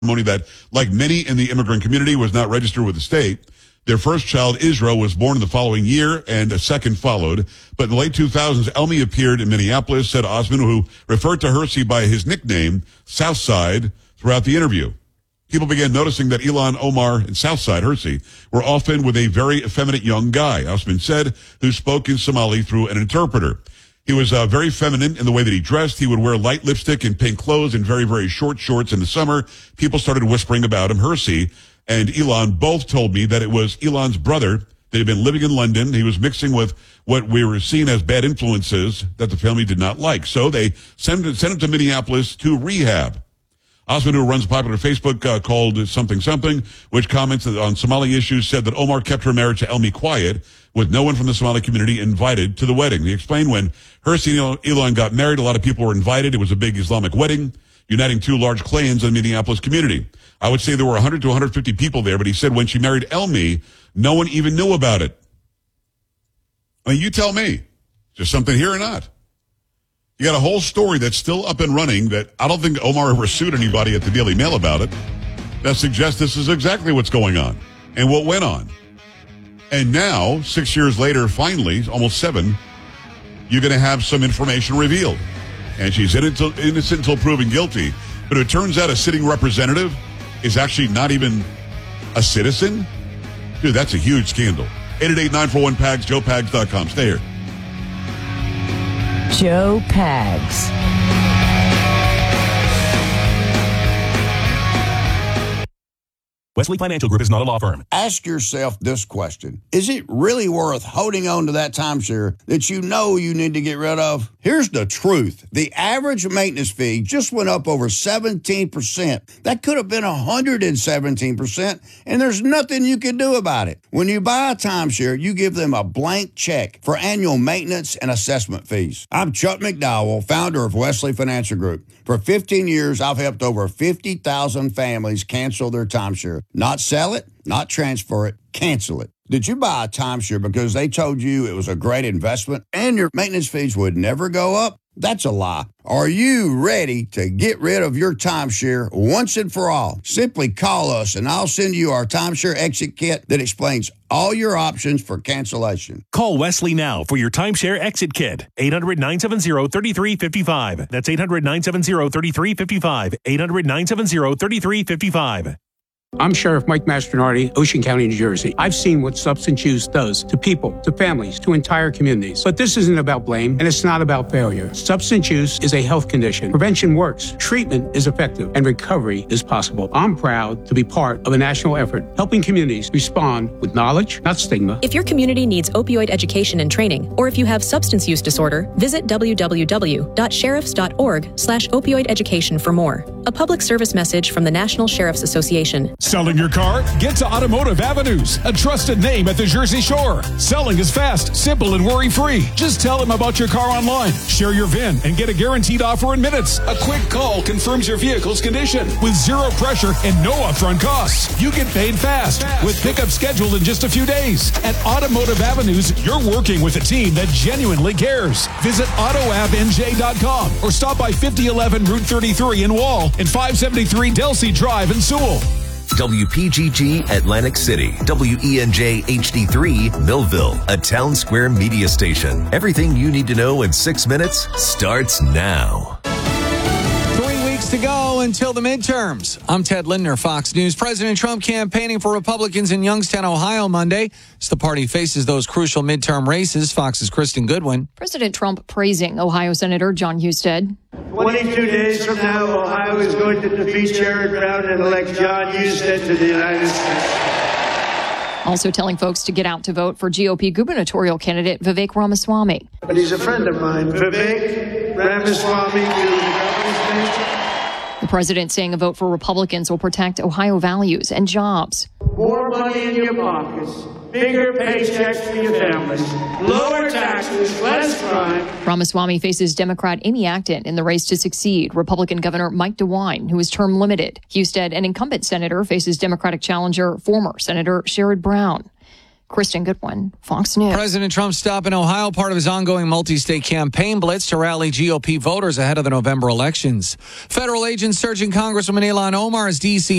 that, like many in the immigrant community, was not registered with the state. Their first child, Israel, was born in the following year, and a second followed. But in the late 2000s, Elmi appeared in Minneapolis, said Osman, who referred to Hersey by his nickname, Southside, throughout the interview. People began noticing that Ilhan Omar and Southside Hersey were often with a very effeminate young guy, Osman said, who spoke in Somali through an interpreter. He was very feminine in the way that he dressed. He would wear light lipstick and pink clothes and very, very short shorts in the summer. People started whispering about him. Hersey and Ilhan both told me that it was Ilhan's brother. They had been living in London. He was mixing with what we were seeing as bad influences that the family did not like. So they sent him to Minneapolis to rehab. Osman, who runs a popular Facebook called Something Something, which comments on Somali issues, said that Omar kept her marriage to Elmi quiet, with no one from the Somali community invited to the wedding. He explained when Hersey and Ilhan got married, a lot of people were invited. It was a big Islamic wedding, uniting two large clans in the Minneapolis community. I would say there were 100 to 150 people there, but he said when she married Elmi, no one even knew about it. I mean, you tell me. Is there something here or not? You got a whole story that's still up and running that I don't think Omar ever sued anybody at the Daily Mail about it. That suggests this is exactly what's going on and what went on. And now, 6 years later, finally, almost 7, you're going to have some information revealed. And she's innocent until proven guilty. But it turns out a sitting representative is actually not even a citizen. Dude, that's a huge scandal. 888-941-PAGS, joepags.com. Stay here. Joe Pags. Wesley Financial Group is not a law firm. Ask yourself this question. Is it really worth holding on to that timeshare that you know you need to get rid of? Here's the truth. The average maintenance fee just went up over 17%. That could have been 117%, and there's nothing you can do about it. When you buy a timeshare, you give them a blank check for annual maintenance and assessment fees. I'm Chuck McDowell, founder of Wesley Financial Group. For 15 years, I've helped over 50,000 families cancel their timeshare. Not sell it, not transfer it, cancel it. Did you buy a timeshare because they told you it was a great investment and your maintenance fees would never go up? That's a lie. Are you ready to get rid of your timeshare once and for all? Simply call us and I'll send you our timeshare exit kit that explains all your options for cancellation. Call Wesley now for your timeshare exit kit. 800-970-3355. That's 800-970-3355. 800-970-3355. I'm Sheriff Mike Mastronardi, Ocean County, New Jersey. I've seen what substance use does to people, to families, to entire communities. But this isn't about blame, and it's not about failure. Substance use is a health condition. Prevention works, treatment is effective, and recovery is possible. I'm proud to be part of a national effort helping communities respond with knowledge, not stigma. If your community needs opioid education and training, or if you have substance use disorder, visit www.sheriffs.org/opioid education for more. A public service message from the National Sheriff's Association. Selling your car? Get to Automotive Avenues, a trusted name at the Jersey Shore. Selling is fast, simple, and worry-free. Just tell them about your car online, share your VIN, and get a guaranteed offer in minutes. A quick call confirms your vehicle's condition with zero pressure and no upfront costs. You get paid fast with pickup scheduled in just a few days. At Automotive Avenues, you're working with a team that genuinely cares. Visit AutoAvNJ.com or stop by 5011 Route 33 in Wall and 573 Delsey Drive in Sewell. WPGG Atlantic City, WENJ HD3 Millville, a Town Square media station. Everything you need to know in 6 minutes starts now. 3 weeks to go until the midterms. I'm Ted Lindner, Fox News. President Trump campaigning for Republicans in Youngstown, Ohio Monday as the party faces those crucial midterm races. Fox's Kristen Goodwin. President Trump praising Ohio Senator John Husted. 22 days from now, Ohio is going to defeat Sherrod Brown and elect John Husted to the United States. Also telling folks to get out to vote for GOP gubernatorial candidate Vivek Ramaswamy. But he's a friend of mine. Vivek Ramaswamy to the governor's station. The president saying a vote for Republicans will protect Ohio values and jobs. More money in your pockets, bigger paychecks for your families, lower taxes, less crime. Ramaswamy faces Democrat Amy Acton in the race to succeed Republican Governor Mike DeWine, who is term limited. Husted, an incumbent senator, faces Democratic challenger former Senator Sherrod Brown. Kristen Goodwin, Fox News. President Trump's stop in Ohio, part of his ongoing multi-state campaign blitz to rally GOP voters ahead of the November elections. Federal agents searching Congresswoman Ilhan Omar as D.C.